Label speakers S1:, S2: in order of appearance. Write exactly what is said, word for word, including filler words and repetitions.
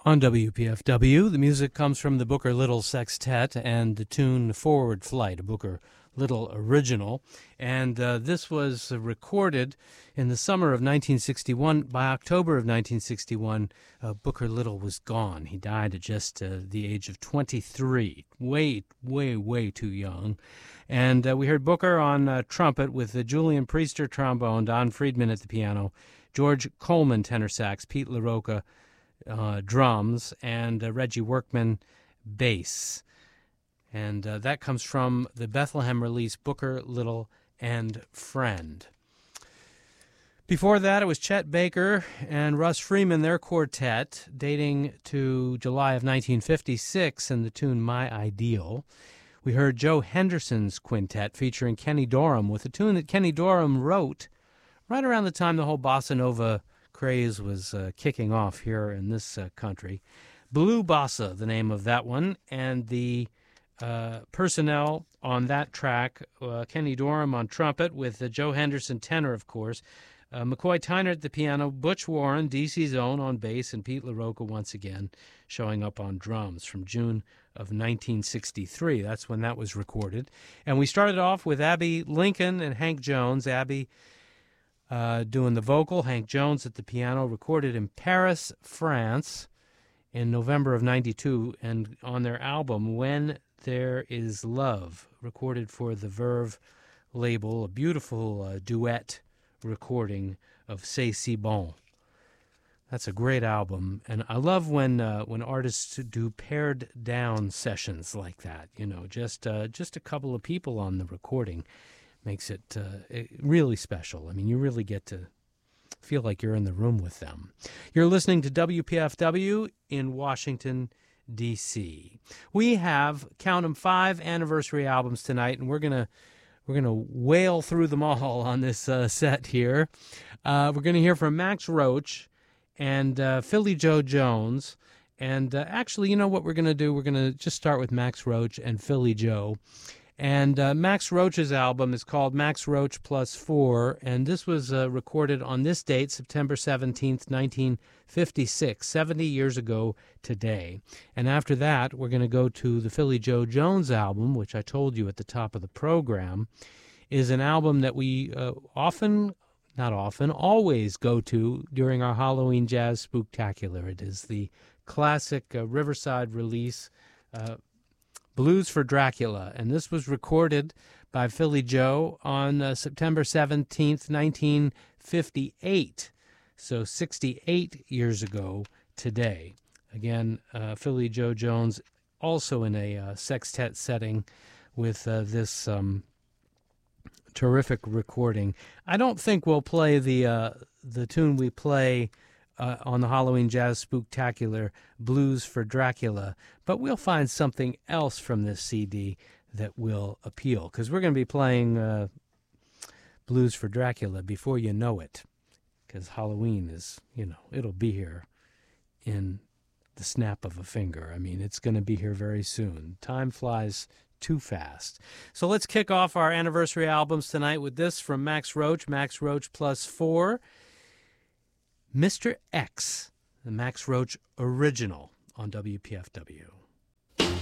S1: On W P F W, the music comes from the Booker Little Sextet and the tune Forward Flight, a Booker Little original. And uh, this was uh, recorded in the summer of nineteen sixty-one. By October of nineteen sixty-one, uh, Booker Little was gone. He died at just uh, the age of twenty-three, way, way, way too young. And uh, we heard Booker on uh, trumpet with uh, Julian Priester trombone, Don Friedman at the piano, George Coleman tenor sax, Pete LaRocca Uh, drums, and uh, Reggie Workman bass. And uh, that comes from the Bethlehem release Booker Little and Friend. Before that, it was Chet Baker and Russ Freeman, their quartet, dating to July of nineteen fifty-six, and the tune My Ideal. We heard Joe Henderson's quintet featuring Kenny Dorham with a tune that Kenny Dorham wrote right around the time the whole bossa nova craze was uh, kicking off here in this uh, country. Blue Bossa, the name of that one, and the uh, personnel on that track, uh, Kenny Dorham on trumpet with uh, Joe Henderson tenor, of course, uh, McCoy Tyner at the piano, Butch Warren, D C's own, on bass, and Pete LaRocca once again showing up on drums from June of nineteen sixty-three. That's when that was recorded. And we started off with Abby Lincoln and Hank Jones. Abby Uh, doing the vocal, Hank Jones at the piano, recorded in Paris, France in November of ninety-two, and on their album When There Is Love, recorded for the Verve label, a beautiful uh, duet recording of C'est Si Bon. That's a great album, and I love when uh, when artists do pared down sessions like that, you know, just uh, just a couple of people on the recording. Makes it, uh, it really special. I mean, you really get to feel like you're in the room with them. You're listening to W P F W in Washington, D C We have, count 'em, five anniversary albums tonight, and we're gonna we're gonna wail through them all on this uh, set here. Uh, we're gonna hear from Max Roach and uh, Philly Joe Jones. And uh, actually, you know what we're gonna do? We're gonna just start with Max Roach and Philly Joe. And uh, Max Roach's album is called Max Roach Plus Four, and this was uh, recorded on this date, September seventeenth, nineteen fifty-six, seventy years ago today. And after that, we're going to go to the Philly Joe Jones album, which I told you at the top of the program, is an album that we uh, often, not often, always go to during our Halloween Jazz Spooktacular. It is the classic uh, Riverside release, uh, Blues for Dracula, and this was recorded by Philly Joe on uh, September seventeenth, nineteen fifty-eight, so sixty-eight years ago today. Again, uh, Philly Joe Jones also in a uh, sextet setting with uh, this um, terrific recording. I don't think we'll play the uh, the tune we play Uh, on the Halloween Jazz Spooktacular, Blues for Dracula, but we'll find something else from this C D that will appeal, because we're going to be playing uh, Blues for Dracula before you know it, because Halloween is, you know, it'll be here in the snap of a finger. I mean, it's going to be here very soon. Time flies too fast. So let's kick off our anniversary albums tonight with this from Max Roach, Max Roach Plus Four, Mister X, the Max Roach original on W P F W.